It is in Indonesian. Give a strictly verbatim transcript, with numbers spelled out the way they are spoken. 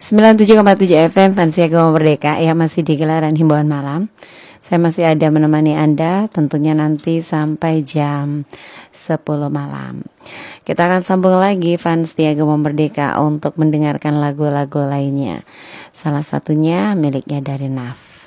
sembilan puluh tujuh koma tujuh F M Fans Agama Merdeka ya, masih di gelaran himbauan malam. Saya masih ada menemani Anda tentunya nanti sampai jam sepuluh malam. Kita akan sambung lagi Fans Agama Merdeka untuk mendengarkan lagu-lagu lainnya. Salah satunya miliknya dari Naf.